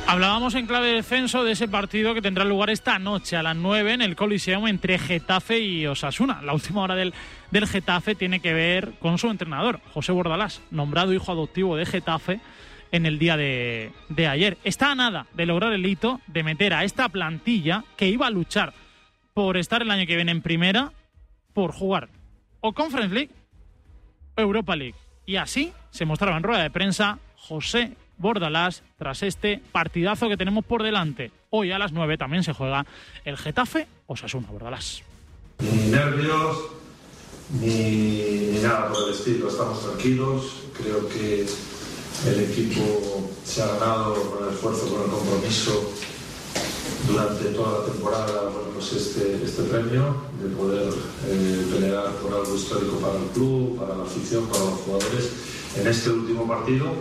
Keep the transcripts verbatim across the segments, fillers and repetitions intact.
Hablábamos en clave de descenso de ese partido que tendrá lugar esta noche a las nueve en el Coliseum entre Getafe y Osasuna. La última hora del, del Getafe tiene que ver con su entrenador, José Bordalás, nombrado hijo adoptivo de Getafe en el día de, de ayer. Está a nada de lograr el hito de meter a esta plantilla que iba a luchar por estar el año que viene en primera, por jugar o Conference League o Europa League. Y así se mostraba en rueda de prensa José Bordalás tras este partidazo que tenemos por delante. Hoy a las nueve también se juega el Getafe Osasuna. Bordalás. Ni nervios, ni, ni nada por el estilo. Estamos tranquilos. Creo que el equipo se ha ganado con el esfuerzo, con el compromiso durante toda la temporada, bueno, pues este, este premio de poder eh, pelear por algo histórico para el club, para la afición, para los jugadores en este último partido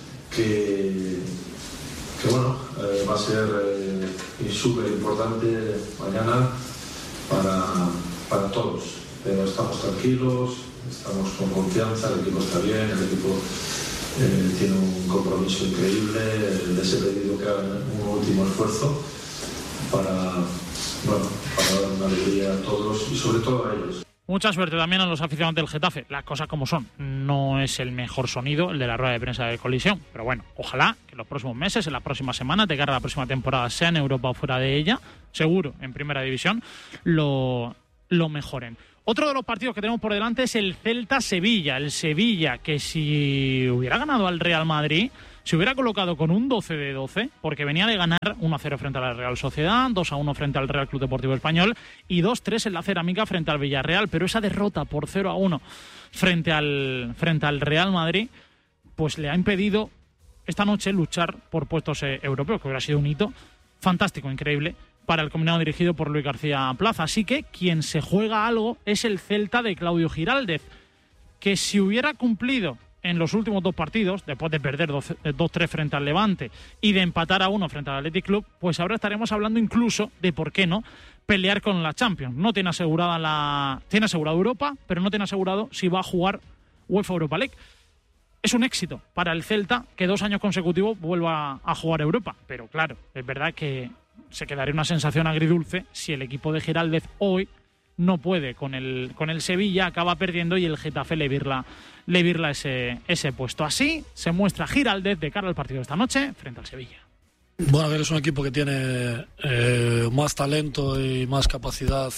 que, que bueno, eh, va a ser eh, súper importante mañana para, para todos, pero estamos tranquilos, estamos con confianza, el equipo está bien, el equipo eh, tiene un compromiso increíble, les he pedido que hagan un último esfuerzo para, bueno, para dar una alegría a todos y sobre todo a ellos. Mucha suerte también a los aficionados del Getafe, las cosas como son. No es el mejor sonido el de la rueda de prensa de Coliseum, pero bueno, ojalá que en los próximos meses, en la próxima semana, de cara a la próxima temporada, sea en Europa o fuera de ella, seguro en Primera División, lo, lo mejoren. Otro de los partidos que tenemos por delante es el Celta-Sevilla. El Sevilla que si hubiera ganado al Real Madrid se hubiera colocado con un doce de doce, porque venía de ganar uno a cero frente a la Real Sociedad, dos a uno frente al Real Club Deportivo Español y dos tres en la Cerámica frente al Villarreal. Pero esa derrota por cero a uno frente al, frente al Real Madrid pues le ha impedido esta noche luchar por puestos eh, europeos, que hubiera sido un hito fantástico, increíble para el combinado dirigido por Luis García Plaza. Así que quien se juega algo es el Celta de Claudio Giraldez, que si hubiera cumplido en los últimos dos partidos, después de perder dos tres frente al Levante y de empatar a uno frente al Athletic Club, pues ahora estaremos hablando incluso de por qué no pelear con la Champions. No tiene asegurada la, tiene asegurado Europa, pero no tiene asegurado si va a jugar UEFA Europa League. Es un éxito para el Celta que dos años consecutivos vuelva a jugar Europa, pero claro, es verdad que se quedaría una sensación agridulce si el equipo de Giraldez hoy no puede con el, con el Sevilla, acaba perdiendo y el Getafe le virla, le virla ese, ese puesto. Así se muestra Giraldez de cara al partido de esta noche frente al Sevilla. Bueno, a ver, es un equipo que tiene eh, más talento y más capacidad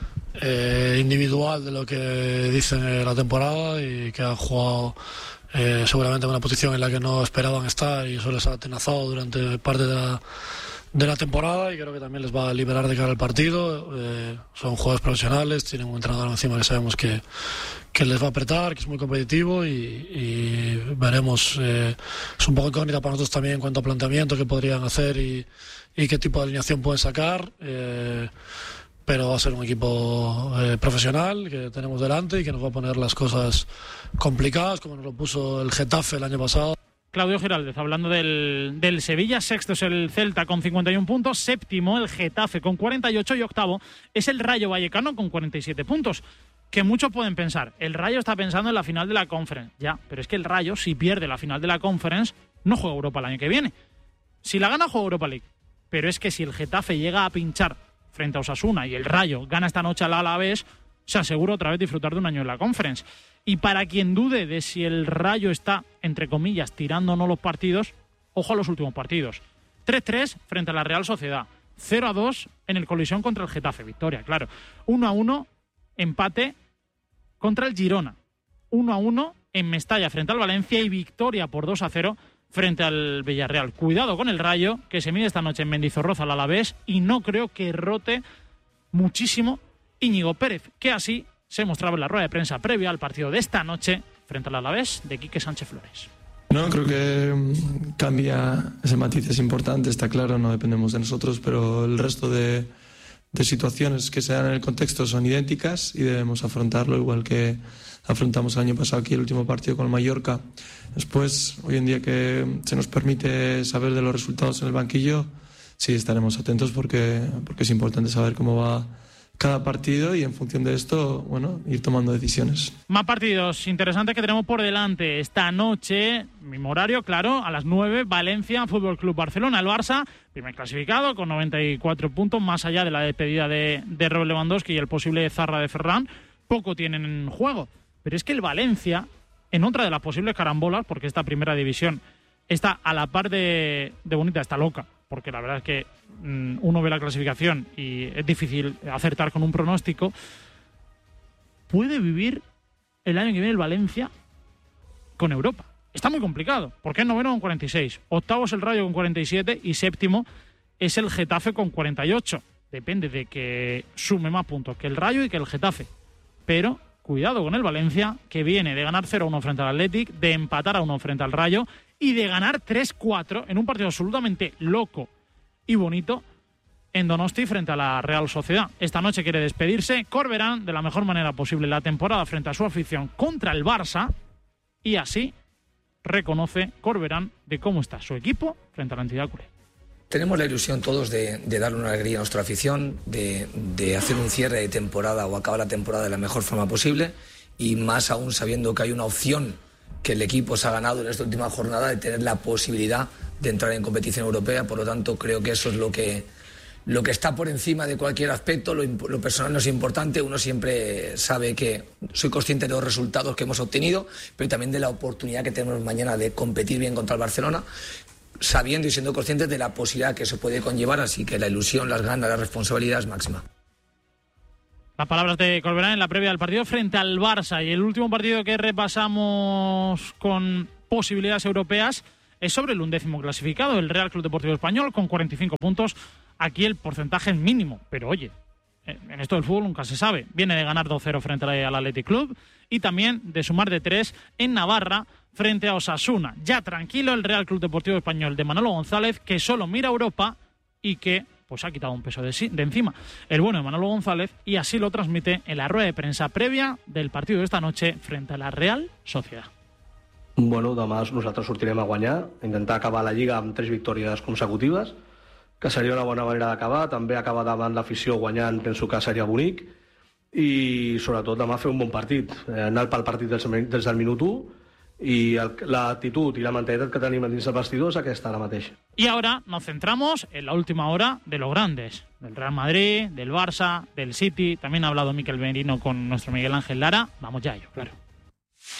eh, individual de lo que dice la temporada y que ha jugado eh, seguramente en una posición en la que no esperaban estar y eso les ha atenazado durante parte de la de la temporada y creo que también les va a liberar de cara al partido. Eh, son jugadores profesionales, tienen un entrenador encima que sabemos que, que les va a apretar, que es muy competitivo y, y veremos. Eh, es un poco incógnita para nosotros también en cuanto a planteamiento que podrían hacer y, y qué tipo de alineación pueden sacar, eh, pero va a ser un equipo eh, profesional que tenemos delante y que nos va a poner las cosas complicadas como nos lo puso el Getafe el año pasado. Claudio Giraldez, hablando del, del Sevilla, sexto es el Celta con cincuenta y un puntos, séptimo el Getafe con cuarenta y ocho y octavo es el Rayo Vallecano con cuarenta y siete puntos. Que muchos pueden pensar, el Rayo está pensando en la final de la Conference, ya, pero es que el Rayo, si pierde la final de la Conference, no juega Europa el año que viene. Si la gana, juega Europa League, pero es que si el Getafe llega a pinchar frente a Osasuna y el Rayo gana esta noche al Alavés, se asegura otra vez disfrutar de un año en la Conference. Y para quien dude de si el Rayo está, entre comillas, tirando o no los partidos, ojo a los últimos partidos. tres tres frente a la Real Sociedad. cero a dos en el Coliseum contra el Getafe. Victoria, claro. uno a uno, empate contra el Girona. uno a uno en Mestalla frente al Valencia y victoria por dos a cero frente al Villarreal. Cuidado con el Rayo, que se mide esta noche en Mendizorroza al Alavés y no creo que rote muchísimo Íñigo Pérez, que así se mostraba en la rueda de prensa previa al partido de esta noche frente al Alavés de Quique Sánchez Flores. No, creo que cambia, ese matiz es importante, está claro, no dependemos de nosotros, pero el resto de, de situaciones que se dan en el contexto son idénticas y debemos afrontarlo igual que afrontamos el año pasado aquí el último partido con el Mallorca. Después, hoy en día que se nos permite saber de los resultados en el banquillo, sí estaremos atentos porque, porque es importante saber cómo va cada partido y en función de esto, bueno, ir tomando decisiones. Más partidos interesantes que tenemos por delante. Esta noche, mismo horario, claro, a las nueve, Valencia, Fútbol Club Barcelona. El Barça, primer clasificado, con noventa y cuatro puntos, más allá de la despedida de, de Robert Lewandowski y el posible zarra de Ferran, poco tienen en juego. Pero es que el Valencia, en otra de las posibles carambolas, porque esta primera división está a la par de, de bonita, está loca, porque la verdad es que mmm, uno ve la clasificación y es difícil acertar con un pronóstico. Puede vivir el año que viene el Valencia con Europa. Está muy complicado, porque es noveno con cuarenta y seis, octavo es el Rayo con cuarenta y siete y séptimo es el Getafe con cuarenta y ocho. Depende de que sume más puntos que el Rayo y que el Getafe. Pero cuidado con el Valencia, que viene de ganar cero a uno frente al Athletic, de empatar a uno frente al Rayo y de ganar tres cuatro en un partido absolutamente loco y bonito en Donosti frente a la Real Sociedad. Esta noche quiere despedirse Corberán de la mejor manera posible la temporada frente a su afición contra el Barça y así reconoce Corberán de cómo está su equipo frente a la entidad culé. Tenemos la ilusión todos de, de darle una alegría a nuestra afición, de, de hacer un cierre de temporada o acabar la temporada de la mejor forma posible y más aún sabiendo que hay una opción que el equipo se ha ganado en esta última jornada de tener la posibilidad de entrar en competición europea. Por lo tanto, creo que eso es lo que, lo que está por encima de cualquier aspecto. Lo, lo personal no es importante. Uno siempre sabe que soy consciente de los resultados que hemos obtenido, pero también de la oportunidad que tenemos mañana de competir bien contra el Barcelona, sabiendo y siendo conscientes de la posibilidad que eso puede conllevar. Así que la ilusión, las ganas, la responsabilidad es máxima. Las palabras de Corberán en la previa del partido frente al Barça. Y el último partido que repasamos con posibilidades europeas es sobre el undécimo clasificado, el Real Club Deportivo Español, con cuarenta y cinco puntos. Aquí el porcentaje es mínimo, pero oye, en esto del fútbol nunca se sabe. Viene de ganar dos cero frente al Athletic Club y también de sumar de tres en Navarra frente a Osasuna. Ya tranquilo el Real Club Deportivo Español de Manolo González, que solo mira a Europa y que pues ha quitado un peso de, de encima el bueno de Manolo González, y así lo transmite en la rueda de prensa previa del partido de esta noche frente a la Real Sociedad. Bueno, demà nosaltres sortirem a guanyar, a intentar acabar la Lliga amb tres victòries consecutives, que seria una bona manera d'acabar. També acabar davant l'afició guanyant, penso que seria bonic, i sobretot demà fer un bon partit, eh, anar pel partit des, des del minut u, y la actitud y la mentalitat que tenim dins el vestidor és aquesta ara mateix. Y ahora nos centramos en la última hora de los grandes, del Real Madrid, del Barça, del City. También ha hablado Mikel Merino con nuestro Miguel Ángel Lara. Vamos ya a ello, claro.